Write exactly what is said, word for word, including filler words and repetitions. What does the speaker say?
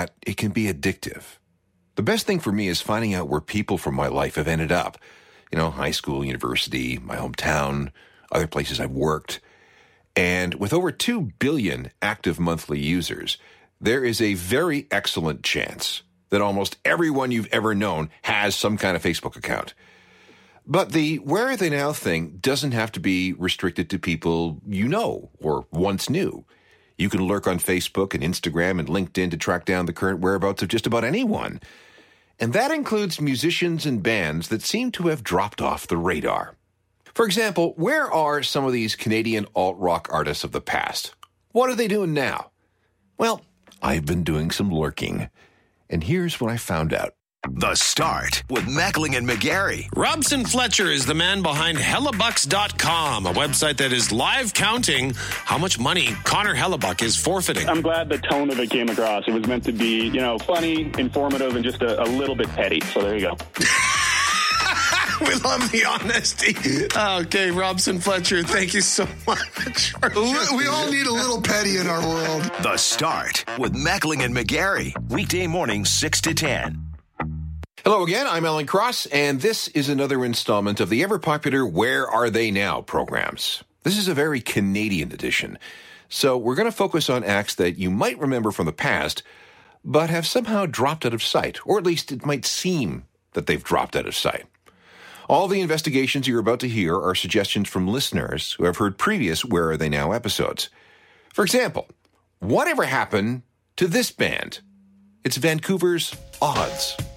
that it can be addictive. The best thing for me is finding out where people from my life have ended up. You know, high school, university, my hometown, other places I've worked. And with over two billion active monthly users, there is a very excellent chance that almost everyone you've ever known has some kind of Facebook account. But the where are they now thing doesn't have to be restricted to people you know or once knew. You can lurk on Facebook and Instagram and LinkedIn to track down the current whereabouts of just about anyone. And that includes musicians and bands that seem to have dropped off the radar. For example, where are some of these Canadian alt-rock artists of the past? What are they doing now? Well, I've been doing some lurking. And here's what I found out. The Start with Mackling and McGarry. Robson Fletcher is the man behind Hellebucks dot com, a website that is live counting how much money Connor Hellebuck is forfeiting. I'm glad the tone of it came across. It was meant to be, you know, funny, informative, and just a, a little bit petty. So there you go. We love the honesty. Okay, Robson Fletcher, thank you so much. We all need a little petty in our world. The Start with Mackling and McGarry. Weekday mornings, six to ten. Hello again, I'm Alan Cross, and this is another installment of the ever-popular Where Are They Now programs. This is a very Canadian edition, so we're going to focus on acts that you might remember from the past, but have somehow dropped out of sight, or at least it might seem that they've dropped out of sight. All the investigations you're about to hear are suggestions from listeners who have heard previous Where Are They Now episodes. For example, whatever happened to this band? It's Vancouver's Odds.